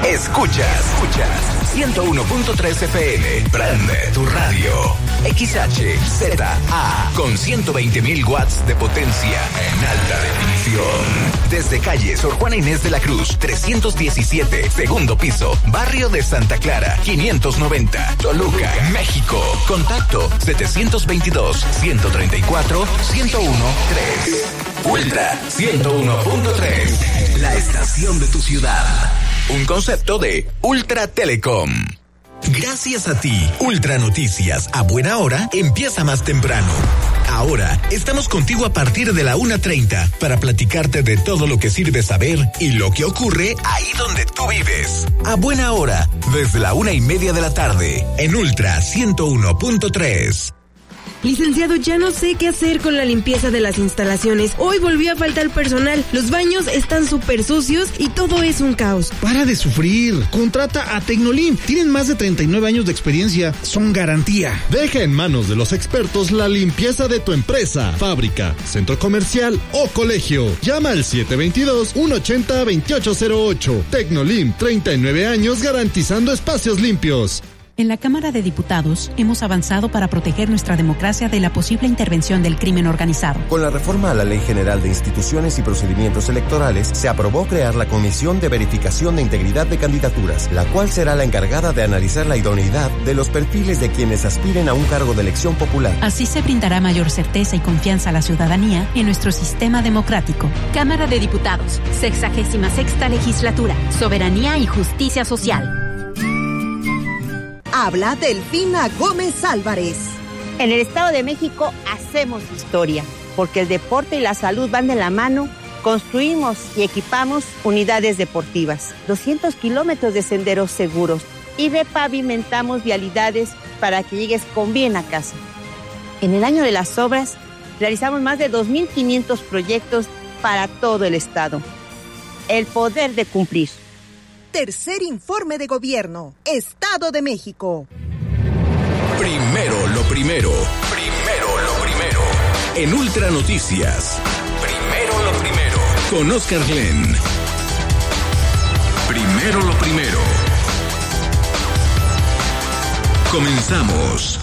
Escuchas 101.3 FM. Prende tu radio. XHZA con 120.000 watts de potencia en alta definición. Desde calle Sor Juana Inés de la Cruz, 317, segundo piso, barrio de Santa Clara, 590, Toluca, México. Contacto 722-134-1013. Ultra 101.3, la estación de tu ciudad. Un concepto de Ultra Telecom. Gracias a ti, Ultra Noticias a buena hora empieza más temprano. Ahora estamos contigo a partir de la 1:30 para platicarte de todo lo que sirve saber y lo que ocurre ahí donde tú vives. A buena hora, desde la 1:30 de la tarde, en Ultra 101.3. Licenciado, ya no sé qué hacer con la limpieza de las instalaciones. Hoy volvió a faltar personal. Los baños están súper sucios y todo es un caos. Para de sufrir. Contrata a Tecnolim. Tienen más de 39 años de experiencia. Son garantía. Deja en manos de los expertos la limpieza de tu empresa, fábrica, centro comercial o colegio. Llama al 722-180-2808. Tecnolim, 39 años garantizando espacios limpios. En la Cámara de Diputados hemos avanzado para proteger nuestra democracia de la posible intervención del crimen organizado. Con la reforma a la Ley General de Instituciones y Procedimientos Electorales, se aprobó crear la Comisión de Verificación de Integridad de Candidaturas, la cual será la encargada de analizar la idoneidad de los perfiles de quienes aspiren a un cargo de elección popular. Así se brindará mayor certeza y confianza a la ciudadanía en nuestro sistema democrático. Cámara de Diputados, 66ª Legislatura, Soberanía y Justicia Social. Habla Delfina Gómez Álvarez. En el Estado de México hacemos historia, porque el deporte y la salud van de la mano. Construimos y equipamos unidades deportivas, 200 kilómetros de senderos seguros y repavimentamos vialidades para que llegues con bien a casa. En el año de las obras, realizamos más de 2.500 proyectos para todo el Estado. El poder de cumplir. Tercer informe de gobierno, Estado de México. Primero lo primero. Primero lo primero. En Ultra Noticias. Primero lo primero. Con Oscar Glenn. Primero lo primero. Comenzamos.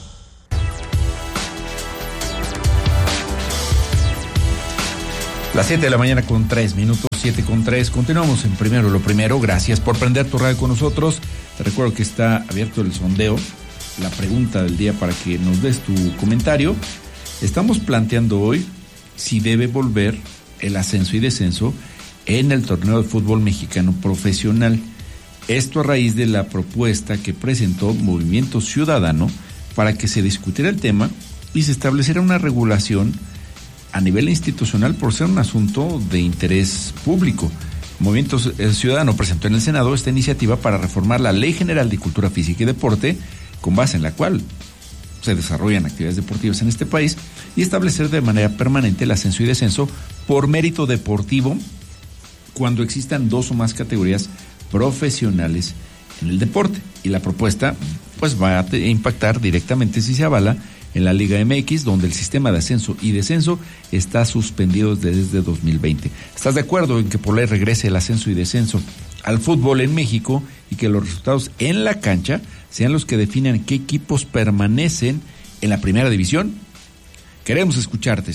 Las 7 de la mañana con 3 minutos, 7:03. Continuamos en Primero lo Primero. Gracias por prender tu radio con nosotros. Te recuerdo que está abierto el sondeo, la pregunta del día para que nos des tu comentario. Estamos planteando hoy si debe volver el ascenso y descenso en el torneo de fútbol mexicano profesional. Esto a raíz de la propuesta que presentó Movimiento Ciudadano para que se discutiera el tema y se estableciera una regulación a nivel institucional por ser un asunto de interés público. Movimiento Ciudadano presentó en el Senado esta iniciativa para reformar la Ley General de Cultura Física y Deporte, con base en la cual se desarrollan actividades deportivas en este país, y establecer de manera permanente el ascenso y descenso por mérito deportivo cuando existan dos o más categorías profesionales en el deporte. Y la propuesta pues va a impactar directamente, si se avala, en la Liga MX, donde el sistema de ascenso y descenso está suspendido desde 2020. ¿Estás de acuerdo en que por ley regrese el ascenso y descenso al fútbol en México y que los resultados en la cancha sean los que definan qué equipos permanecen en la primera división? Queremos escucharte,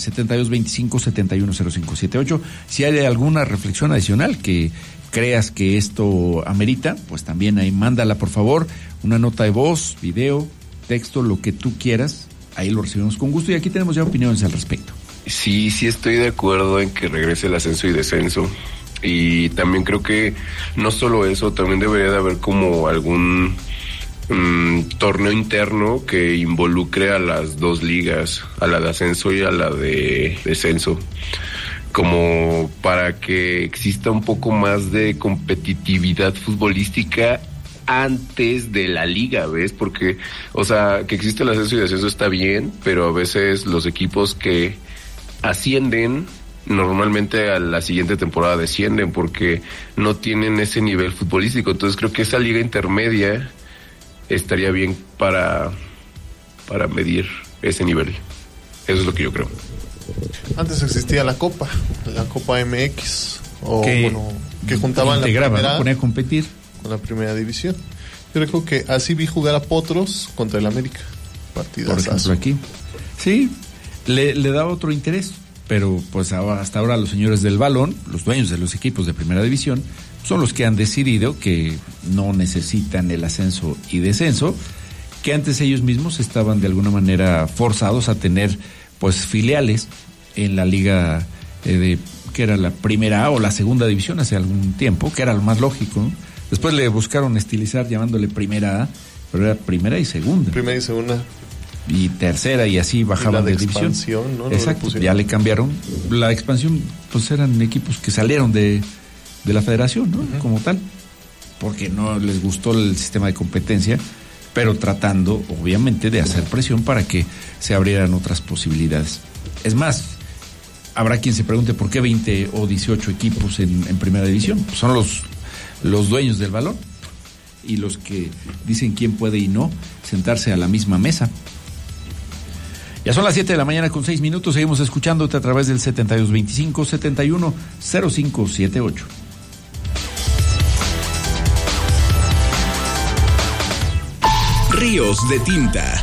7225-710578. Si hay alguna reflexión adicional que creas que esto amerita, pues también ahí mándala, por favor, una nota de voz, video, texto, lo que tú quieras. Ahí lo recibimos con gusto y aquí tenemos ya opiniones al respecto. Sí estoy de acuerdo en que regrese el ascenso y descenso. Y también creo que no solo eso, también debería de haber como algún torneo interno que involucre a las dos ligas, a la de ascenso y a la de descenso, como para que exista un poco más de competitividad futbolística antes de la liga, ¿ves? Porque, o sea, que existe el ascenso y descenso está bien, pero a veces los equipos que ascienden normalmente a la siguiente temporada descienden porque no tienen ese nivel futbolístico. Entonces creo que esa liga intermedia estaría bien para medir ese nivel. Eso es lo que yo creo. Antes existía la Copa MX, o que que juntaban integraba, la primera, ¿no? Ponía a competir con la primera división. Yo recuerdo que así vi jugar a Potros contra el América. Por ejemplo, aquí. Sí, le da otro interés, pero pues hasta ahora los señores del balón, los dueños de los equipos de primera división, son los que han decidido que no necesitan el ascenso y descenso, que antes ellos mismos estaban de alguna manera forzados a tener pues filiales en la liga que era la primera A o la segunda división hace algún tiempo, que era lo más lógico, ¿no? Después le buscaron estilizar llamándole primera A, pero era primera y segunda. Primera y segunda. Y tercera, y así bajaban de división. ¿No? Exacto, ya le cambiaron. La expansión, pues eran equipos que salieron de la federación, ¿no? Uh-huh. Como tal, porque no les gustó el sistema de competencia, pero tratando, obviamente, de hacer presión para que se abrieran otras posibilidades. Es más, habrá quien se pregunte por qué 20 o 18 equipos en primera división. Pues son los dueños del balón y los que dicen quién puede y no sentarse a la misma mesa. Ya son las 7 de la mañana con 6 minutos. Seguimos escuchándote a través del 7225-710578. Ríos de tinta.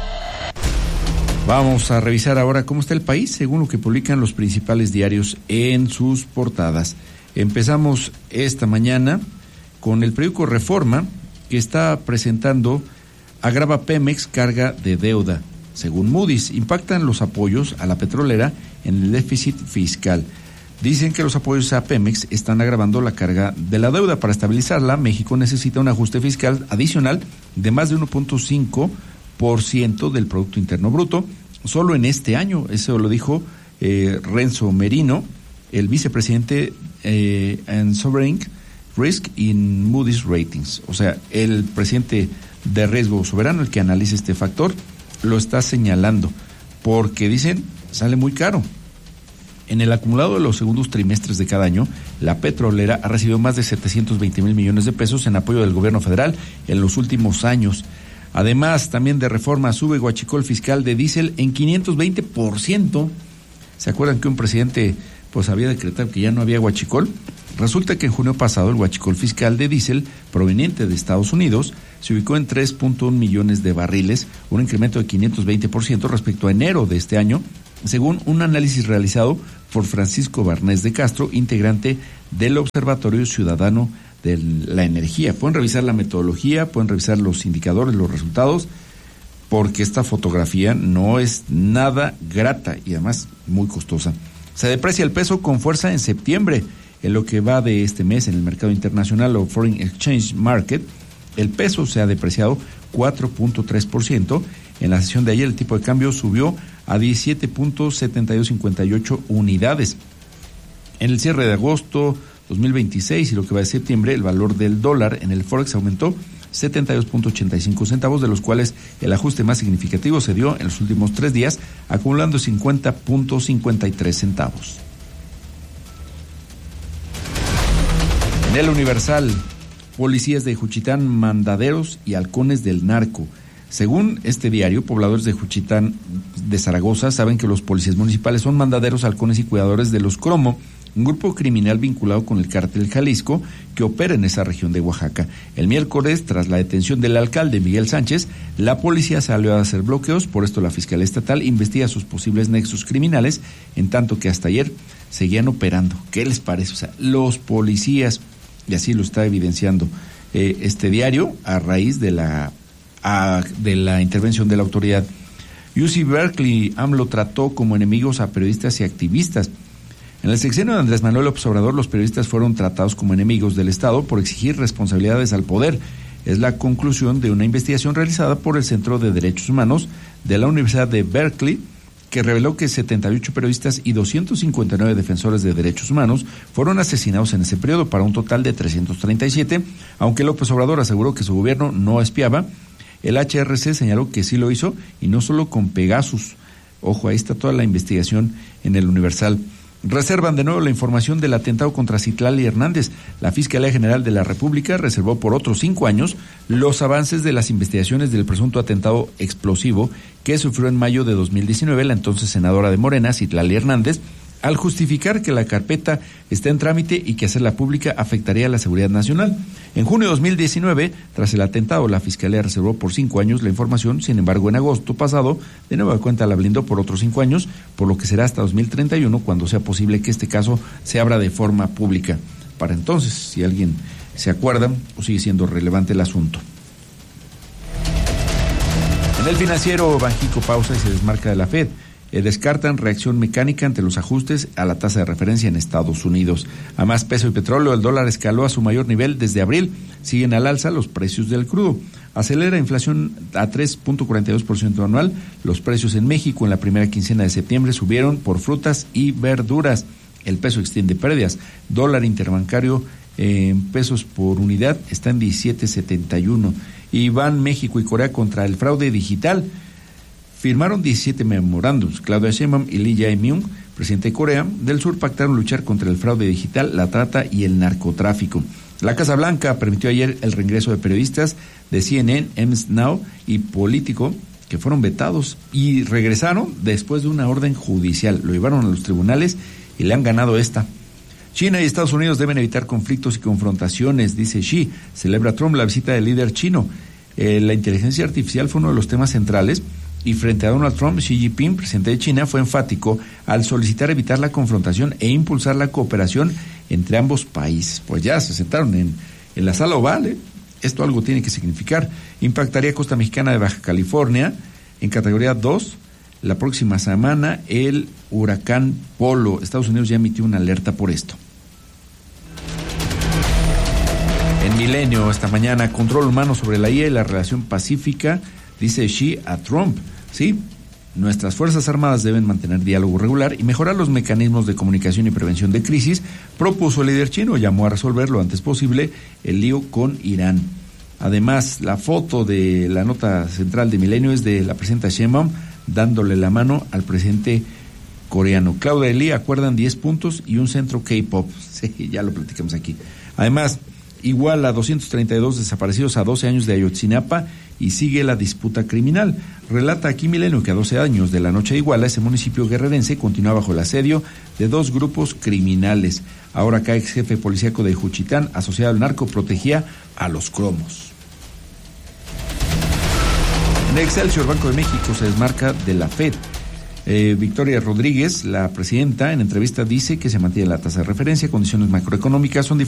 Vamos a revisar ahora cómo está el país según lo que publican los principales diarios en sus portadas. Empezamos esta mañana con el periódico Reforma, que está presentando agrava Pemex carga de deuda. Según Moody's, impactan los apoyos a la petrolera en el déficit fiscal. Dicen que los apoyos a Pemex están agravando la carga de la deuda. Para estabilizarla, México necesita un ajuste fiscal adicional de más de 1.5% del Producto Interno Bruto solo en este año. Eso lo dijo Renzo Merino, el vicepresidente en Sovereign Risk in Moody's Ratings. O sea, el presidente de riesgo soberano, el que analiza este factor, lo está señalando, porque dicen, sale muy caro. En el acumulado de los segundos trimestres de cada año, la petrolera ha recibido más de 720,000 millones de pesos en apoyo del gobierno federal en los últimos años. Además, también de Reforma, sube huachicol fiscal de diésel en 520%. ¿Se acuerdan que un presidente pues había decretado que ya no había huachicol? Resulta que en junio pasado el huachicol fiscal de diésel proveniente de Estados Unidos se ubicó en 3.1 millones de barriles, un incremento de 520% respecto a enero de este año, según un análisis realizado por Francisco Barnés de Castro, integrante del Observatorio Ciudadano de la Energía. Pueden revisar la metodología, pueden revisar los indicadores, los resultados, porque esta fotografía no es nada grata y además muy costosa. Se deprecia el peso con fuerza en septiembre. En lo que va de este mes en el mercado internacional o Foreign Exchange Market, el peso se ha depreciado 4.3%. En la sesión de ayer el tipo de cambio subió a 17.7258 unidades. En el cierre de agosto 2026 y lo que va de septiembre, el valor del dólar en el Forex aumentó 72.85 centavos, de los cuales el ajuste más significativo se dio en los últimos 3 días, acumulando 50.53 centavos. En el Universal, policías de Juchitán, mandaderos y halcones del narco. Según este diario, pobladores de Juchitán de Zaragoza saben que los policías municipales son mandaderos, halcones y cuidadores de los Cromo, un grupo criminal vinculado con el cártel Jalisco que opera en esa región de Oaxaca. El miércoles, tras la detención del alcalde Miguel Sánchez, la policía salió a hacer bloqueos. Por esto la Fiscalía Estatal investiga sus posibles nexos criminales, en tanto que hasta ayer seguían operando. ¿Qué les parece? O sea, los policías, y así lo está evidenciando este diario, a raíz de la intervención de la autoridad. UC Berkeley, AMLO trató como enemigos a periodistas y activistas. En el sexenio de Andrés Manuel López Obrador, los periodistas fueron tratados como enemigos del Estado por exigir responsabilidades al poder. Es la conclusión de una investigación realizada por el Centro de Derechos Humanos de la Universidad de Berkeley, que reveló que 78 periodistas y 259 defensores de derechos humanos fueron asesinados en ese periodo, para un total de 337, aunque López Obrador aseguró que su gobierno no espiaba. El HRC señaló que sí lo hizo, y no solo con Pegasus. Ojo, ahí está toda la investigación en el Universal. Reservan de nuevo la información del atentado contra Citlali Hernández. La Fiscalía General de la República reservó por otros 5 años los avances de las investigaciones del presunto atentado explosivo que sufrió en mayo de 2019 la entonces senadora de Morena, Citlali Hernández, al justificar que la carpeta está en trámite y que hacerla pública afectaría a la seguridad nacional. En junio de 2019, tras el atentado, la Fiscalía reservó por 5 años la información. Sin embargo, en agosto pasado, de nueva cuenta la blindó por otros 5 años, por lo que será hasta 2031 cuando sea posible que este caso se abra de forma pública. Para entonces, si alguien se acuerda, o sigue siendo relevante el asunto. En el financiero, Banxico pausa y se desmarca de la Fed. Descartan reacción mecánica ante los ajustes a la tasa de referencia en Estados Unidos. A más peso y petróleo, el dólar escaló a su mayor nivel desde abril. Siguen al alza los precios del crudo. Acelera inflación a 3.42% anual. Los precios en México en la primera quincena de septiembre subieron por frutas y verduras. El peso extiende pérdidas. Dólar interbancario en pesos por unidad está en 17.71. Y van México y Corea contra el fraude digital. Firmaron 17 memorándums. Claudia Sheinbaum y Lee Jae-myung, presidente de Corea del Sur, pactaron luchar contra el fraude digital, la trata y el narcotráfico. La Casa Blanca permitió ayer el reingreso de periodistas de CNN, Ms. Now y Político, que fueron vetados y regresaron después de una orden judicial. Lo llevaron a los tribunales y le han ganado esta. China y Estados Unidos deben evitar conflictos y confrontaciones, dice Xi. Celebra Trump la visita del líder chino. La inteligencia artificial fue uno de los temas centrales. Y frente a Donald Trump, Xi Jinping, presidente de China, fue enfático al solicitar evitar la confrontación e impulsar la cooperación entre ambos países. Pues ya se sentaron en la sala oval. Esto algo tiene que significar. Impactaría costa mexicana de Baja California en categoría 2. La próxima semana el huracán Polo. Estados Unidos ya emitió una alerta por esto. En Milenio, esta mañana, control humano sobre la IA y la relación pacífica, dice Xi a Trump. Sí, nuestras Fuerzas Armadas deben mantener diálogo regular y mejorar los mecanismos de comunicación y prevención de crisis, propuso el líder chino. Llamó a resolver lo antes posible el lío con Irán. Además, la foto de la nota central de Milenio es de la presidenta Sheinbaum dándole la mano al presidente coreano. Claudia y Lee acuerdan 10 puntos y un centro K-pop. Sí, ya lo platicamos aquí. Además, igual a 232 desaparecidos a 12 años de Ayotzinapa y sigue la disputa criminal. Relata aquí Milenio que a 12 años de la noche de Iguala, ese municipio guerrerense continúa bajo el asedio de 2 grupos criminales. Ahora acá ex jefe policíaco de Juchitán, asociado al narco, protegía a los cromos. En Excelsior, Banco de México se desmarca de la Fed. Victoria Rodríguez, la presidenta, en entrevista dice que se mantiene la tasa de referencia, condiciones macroeconómicas son